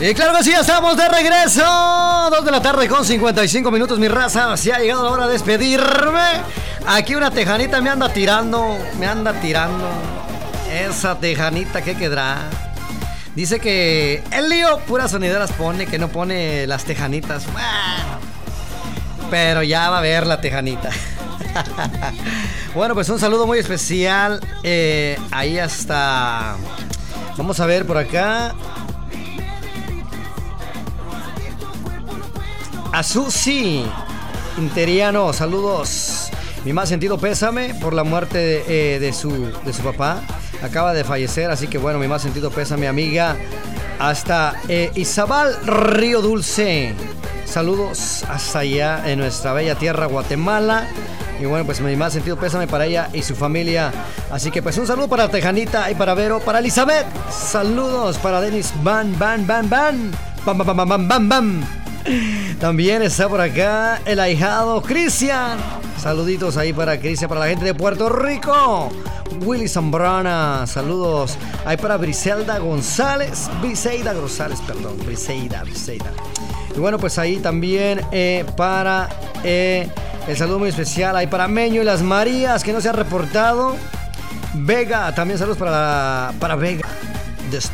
Y claro que sí, ya estamos de regreso. 2 de la tarde con 55 minutos, mi raza. Si ha llegado la hora de despedirme. Aquí una tejanita me anda tirando. Esa tejanita, ¿qué quedará? Dice que el lío puras sonideras pone, que no pone las tejanitas. Bueno, pero ya va a ver la tejanita. Bueno, pues un saludo muy especial. Ahí hasta... Vamos a ver por acá. A Susi Interiano, saludos. Mi más sentido pésame por la muerte de su papá. Acaba de fallecer, así que bueno, mi más sentido pésame, amiga. Hasta Izabal, Río Dulce. Saludos hasta allá en nuestra bella tierra, Guatemala. Y bueno, pues mi más sentido pésame para ella y su familia. Así que pues un saludo para Tejanita y para Vero, para Elizabeth. Saludos para Denis Bam. También está por acá el ahijado Cristian. Saluditos ahí para Cristian, para la gente de Puerto Rico. Willy Zambrana, saludos. Ahí para Briseida González. Briseida. Y bueno, pues ahí también para el saludo muy especial ahí para Meño y las Marías, que no se ha reportado. Vega, también saludos para Vega.